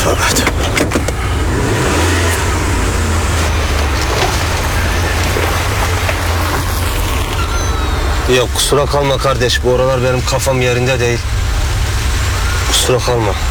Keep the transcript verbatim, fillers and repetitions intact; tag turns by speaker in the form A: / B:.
A: Tövbe tövbe.
B: Yok kusura kalma kardeş, bu aralar benim kafam yerinde değil. Kusura kalma.